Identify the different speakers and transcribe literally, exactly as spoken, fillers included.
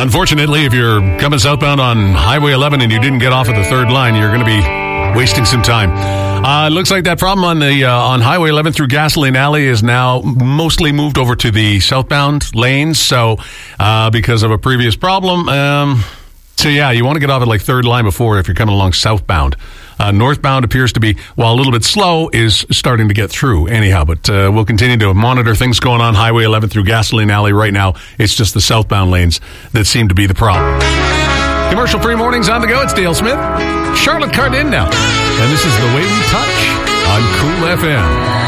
Speaker 1: Unfortunately, if you're coming southbound on Highway eleven and you didn't get off at the third line, you're going to be wasting some time. Uh, it looks like that problem on the uh, on Highway eleven through Gasoline Alley is now mostly moved over to the southbound lanes. So, uh, because of a previous problem, um, so yeah, you want to get off at like third line before if you're coming along southbound. Uh, northbound appears to be, while a little bit slow, is starting to get through anyhow. But uh, we'll continue to monitor things going on Highway eleven through Gasoline Alley right now. It's just the southbound lanes that seem to be the problem. Commercial-free mornings on the go. It's Dale Smith, Charlotte Cardin now. And this is The Way We Touch on Cool F M.